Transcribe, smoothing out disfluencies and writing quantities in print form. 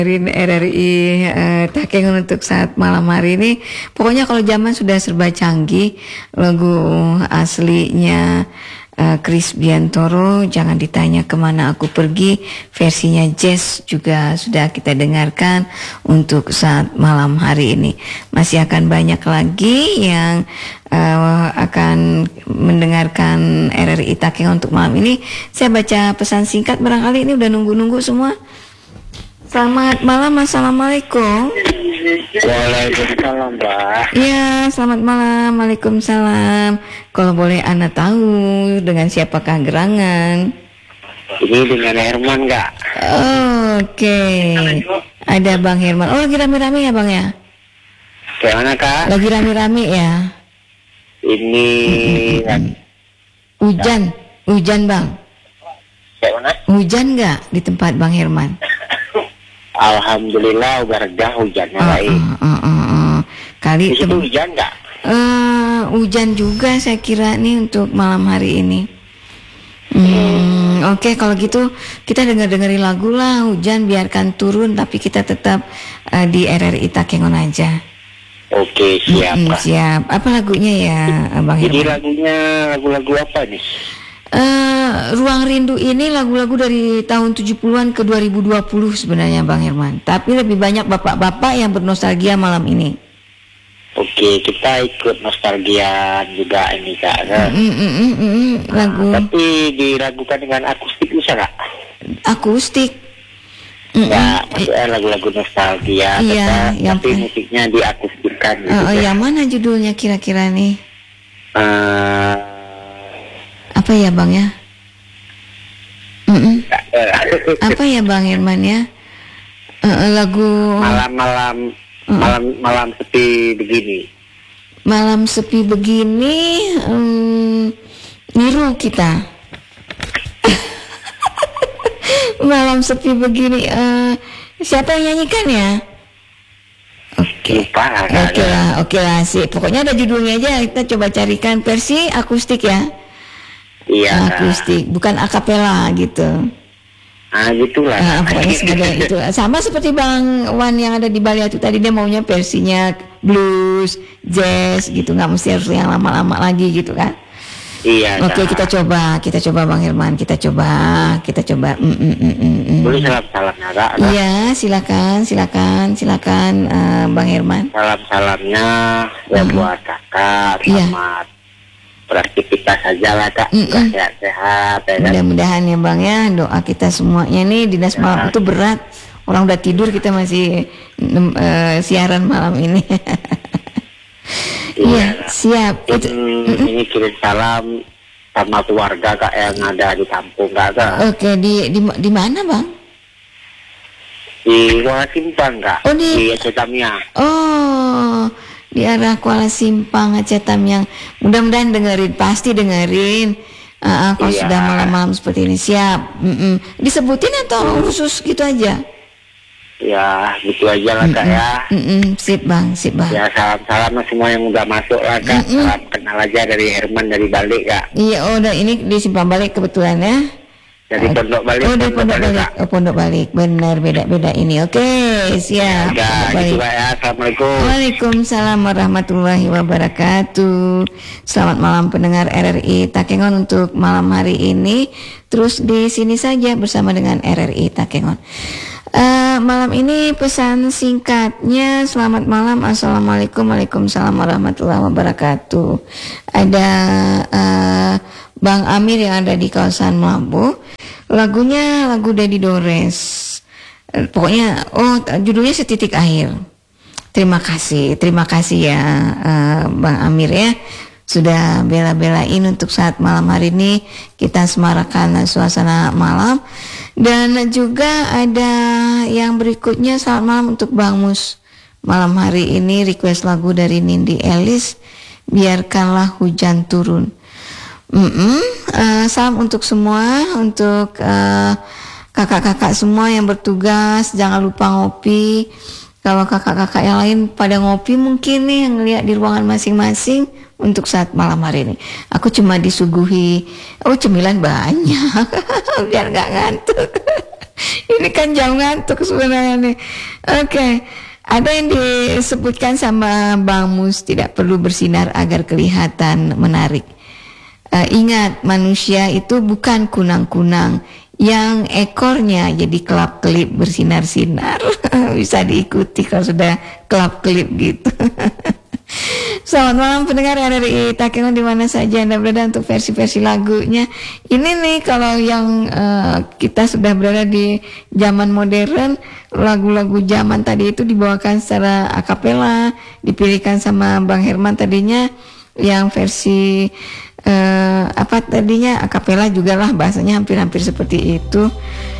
RRI Takengon untuk saat malam hari ini. Pokoknya kalau zaman sudah serba canggih, lagu aslinya Chris Biantoro, Jangan Ditanya Kemana Aku Pergi, versinya jazz juga sudah kita dengarkan untuk saat malam hari ini. Masih akan banyak lagi yang akan mendengarkan RRI Takengon untuk malam ini. Saya baca pesan singkat, barangkali ini udah nunggu-nunggu semua. Selamat malam, assalamualaikum. Waalaikumsalam, Mbak. Ya, selamat malam, waalaikumsalam. Kalau boleh Anda tahu dengan siapakah gerangan? Ini dengan Herman, nggak? Oke. Ada Bang Herman. Oh, lagi rame-rame ya, Bang ya? Gimana, Kak? Lagi rame-rame ya? Ini Hujan, Bang. Gimana? Hujan nggak di tempat Bang Herman? Alhamdulillah, udah hujannya baik. Kali Di situ hujan nggak? Hujan juga saya kira nih untuk malam hari ini. Oke, kalau gitu kita dengerin lagu lah. Hujan biarkan turun, tapi kita tetap di RRI Takengon aja. Oke, siap, Kak. Siap. Apa lagunya ya, Bang Herman? Jadi lagunya lagu-lagu apa nih? Ruang Rindu ini lagu-lagu dari tahun 70-an ke 2020 sebenarnya, Bang Herman. Tapi lebih banyak bapak-bapak yang bernostalgia malam ini. Oke, kita ikut nostalgia juga ini, Kak. Lagu. Tapi diragukan dengan akustik bisa nggak? Akustik. Ya, maksudnya lagu-lagu nostalgia. Iya, tapi musiknya diakustikan. Gitu, yang mana judulnya kira-kira nih? Apa ya, Bang ya? Apa ya, Bang Herman ya? Lagu malam sepi begini. Malam sepi begini, niru kita. Malam sepi begini, siapa yang nyanyikan ya? Oke lah sih. Pokoknya ada judulnya aja, kita coba carikan versi akustik ya. Iya. Akustik, bukan akapela gitu. Gitulah. Pokoknya sebagai itu. Sama seperti Bang Wan yang ada di Bali itu tadi, dia maunya versinya blues, jazz gitu, nggak mesti harus yang lama-lama lagi gitu kan. Iya. Oke, kita coba Bang Herman, kita coba. Boleh salam Kak? Iya, silakan Bang Herman. Salamnya ya buat Kakak, selamat beraktivitas saja lah, Kak. Sehat-sehat ya kan? Mudah-mudahan ya, Bang ya. Doa kita semuanya nih, dinas malam itu berat. Orang udah tidur, kita masih siaran malam ini. Iya, siap. Ini kirim salam sama keluarga, Kak, yang ada di kampung, Kak. Oke, di mana, Bang? Di Kuala Simpang, Kak. Oh, di Aceh Tamiang. Oh, di arah Kuala Simpang, Aceh Tamiang. Mudah-mudahan pasti dengerin. Kalau sudah malam-malam seperti ini, siap. Disebutin atau khusus gitu aja? Ya, gitu aja lah, Kak ya. Sip bang. Ya, salam-salam semua yang udah masuk lah, Kak. Salam kenal aja dari Herman dari Bali, Kak. Iya, ini di Simpang Balik kebetulan ya. Dari Pondok Balik. Oh, dari Pondok Balik. Pondok Balik. Benar, beda-beda ini. Oke, siap. Ya, gitu ya. Assalamualaikum. Waalaikumsalam warahmatullahi wabarakatuh. Selamat malam pendengar RRI Takengon untuk malam hari ini. Terus di sini saja bersama dengan RRI Takengon. Malam ini pesan singkatnya, selamat malam, assalamualaikum, waalaikumsalam warahmatullahi wabarakatuh. Ada Bang Amir yang ada di kawasan Melabu. Lagunya lagu Dedi Dores. Pokoknya judulnya Setitik Air. Terima kasih ya Bang Amir ya, sudah bela-belain untuk saat malam hari ini kita semarakan suasana malam. Dan juga ada yang berikutnya, selamat malam untuk Bang Mus. Malam hari ini request lagu dari Nindi Elis, Biarkanlah Hujan Turun. Salam untuk semua, untuk kakak-kakak semua yang bertugas, jangan lupa ngopi. Kalau kakak-kakak yang lain pada ngopi mungkin nih, yang lihat di ruangan masing-masing untuk saat malam hari ini. Aku cuma disuguhi cemilan banyak biar gak ngantuk. Ini kan jauh ngantuk sebenarnya nih. Oke. Ada yang disebutkan sama Bang Mus, tidak perlu bersinar agar kelihatan menarik. Ingat, manusia itu bukan kunang-kunang yang ekornya jadi kelap-kelip bersinar-sinar. Bisa diikuti kalau sudah kelap-kelip gitu. Selamat malam pendengar RRI Takengon di mana saja Anda berada untuk versi-versi lagunya. Ini nih kalau yang kita sudah berada di zaman modern, lagu-lagu zaman tadi itu dibawakan secara akapela, dipilihkan sama Bang Herman tadinya yang versi apa tadinya akapela juga lah, bahasanya hampir-hampir seperti itu.